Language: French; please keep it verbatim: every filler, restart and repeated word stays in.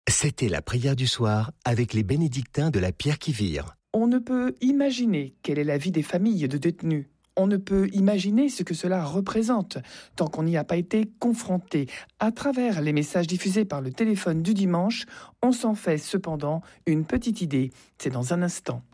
C'était la prière du soir avec les bénédictins de la Pierre qui vire. On ne peut imaginer quelle est la vie des familles de détenus. On ne peut imaginer ce que cela représente tant qu'on n'y a pas été confronté. À travers les messages diffusés par le téléphone du dimanche, on s'en fait cependant une petite idée. C'est dans un instant.